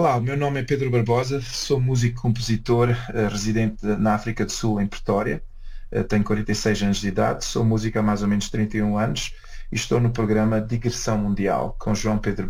Olá, o meu nome é Pedro Barbosa, sou músico-compositor residente na África do Sul, em Pretória. Tenho 46 anos de idade, sou músico há mais ou menos 31 anos e estou no programa Digressão Mundial com João Pedro